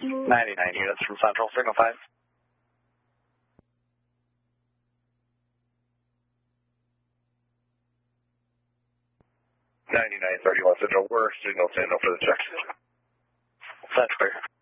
99 units from Central, signal 5. 9931 Central, we're signal 10 for the check. That's clear.